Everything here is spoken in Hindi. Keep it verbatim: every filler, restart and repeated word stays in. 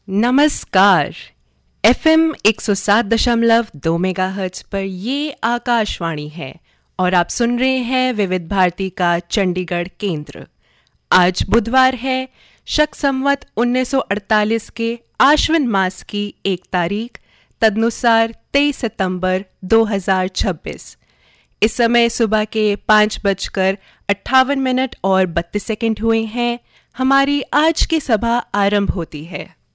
नमस्कार। एफएम एक सौ सात दशमलव दो मेगाहर्ट्ज पर ये आकाशवाणी है और आप सुन रहे हैं विविध भारती का चंडीगढ़ केंद्र। आज बुधवार है, शक संवत उन्नीस सौ अड़तालीस के आश्विन मास की एक तारीख, तदनुसार तेईस सितंबर दो हज़ार छब्बीस। इस समय सुबह के पाँच बजकर अट्ठावन मिनट और बत्तीस सेकंड हुए हैं। हमारी आज की सभा आरंभ होती है।